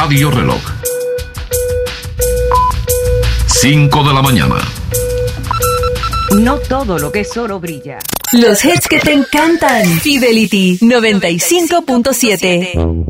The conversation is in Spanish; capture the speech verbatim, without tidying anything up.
Radio Reloj. cinco de la mañana. No todo lo que es oro brilla. Los hits que te encantan. Fidelity noventa y cinco punto siete.